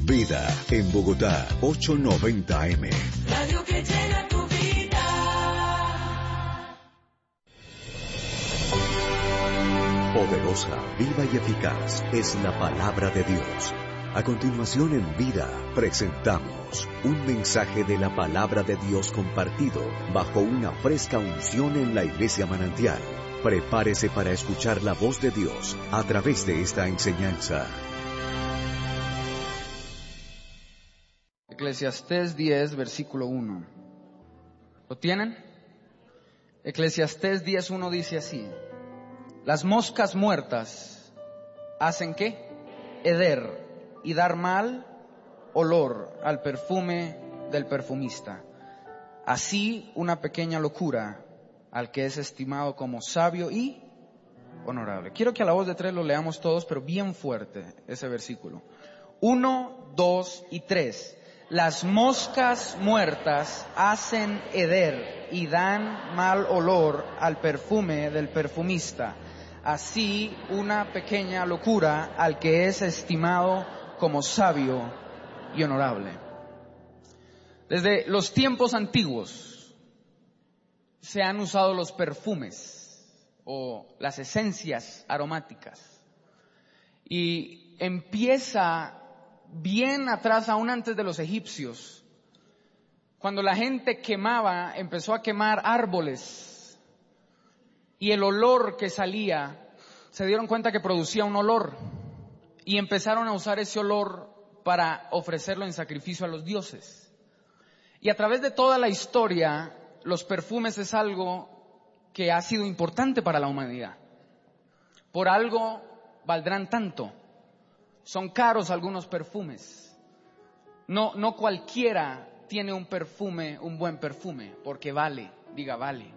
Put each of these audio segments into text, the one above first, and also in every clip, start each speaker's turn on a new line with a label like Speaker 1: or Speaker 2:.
Speaker 1: Vida en Bogotá, 890 AM.
Speaker 2: Radio que llena tu vida.
Speaker 1: Poderosa, viva y eficaz es la palabra de Dios. A continuación en Vida presentamos un mensaje de la palabra de Dios compartido bajo una fresca unción en la Iglesia Manantial. Prepárese para escuchar la voz de Dios a través de esta enseñanza.
Speaker 3: Eclesiastés 10, versículo 1. ¿Lo tienen? Eclesiastés 10:1 dice así: las moscas muertas hacen ¿qué? Heder y dar mal olor al perfume del perfumista. Así una pequeña locura al que es estimado como sabio y honorable. Quiero que a la voz de tres lo leamos todos, pero bien fuerte ese versículo. 1, 2 y 3. Las moscas muertas hacen heder y dan mal olor al perfume del perfumista. Así una pequeña locura al que es estimado como sabio y honorable. Desde los tiempos antiguos se han usado los perfumes o las esencias aromáticas. Y empieza bien atrás, aún antes de los egipcios, cuando la gente empezó a quemar árboles, y el olor que salía, se dieron cuenta que producía un olor, y empezaron a usar ese olor para ofrecerlo en sacrificio a los dioses. Y a través de toda la historia, los perfumes es algo que ha sido importante para la humanidad. Por algo valdrán tanto. Son caros algunos perfumes. No cualquiera tiene un perfume, un buen perfume, porque vale, diga vale.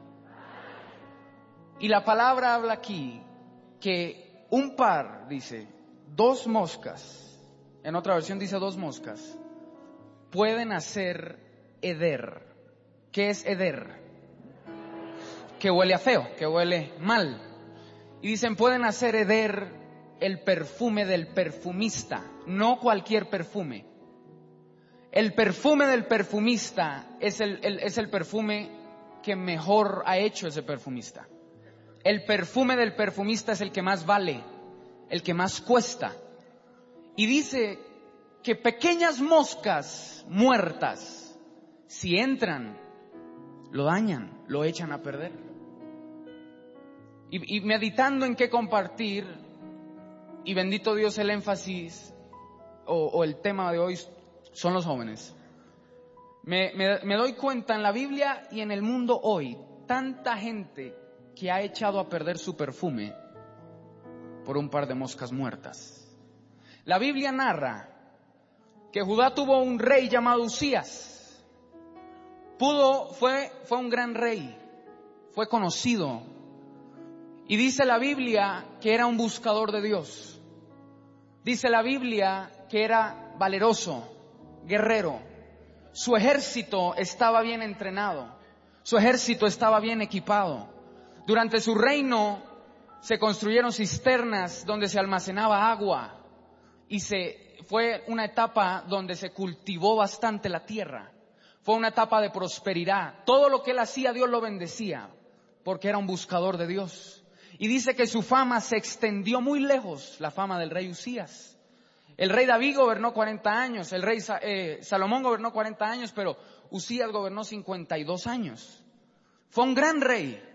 Speaker 3: Y la palabra habla aquí que dice, 2 moscas, en otra versión dice 2 moscas, pueden hacer heder. ¿Qué es heder? Que huele a feo, que huele mal. Y dicen, pueden hacer heder el perfume del perfumista, no cualquier perfume. El perfume del perfumista es el perfume que mejor ha hecho ese perfumista. El perfume del perfumista es el que más vale, el que más cuesta. Y dice que pequeñas moscas muertas, si entran, lo dañan, lo echan a perder. Y meditando en qué compartir, y bendito Dios, el énfasis o el tema de hoy son los jóvenes. Me doy cuenta en la Biblia y en el mundo hoy, tanta gente que ha echado a perder su perfume por un par de moscas muertas. La Biblia narra que Judá tuvo un rey llamado Usías. Fue un gran rey, fue conocido. Y dice la Biblia que era un buscador de Dios. Dice la Biblia que era valeroso, guerrero. Su ejército estaba bien entrenado. Su ejército estaba bien equipado. Durante su reino se construyeron cisternas donde se almacenaba agua. Y fue una etapa donde se cultivó bastante la tierra. Fue una etapa de prosperidad. Todo lo que él hacía, Dios lo bendecía, porque era un buscador de Dios. Y dice que su fama se extendió muy lejos, la fama del rey Usías. El rey David gobernó 40 años, el rey Salomón gobernó 40 años, pero Usías gobernó 52 años. Fue un gran rey.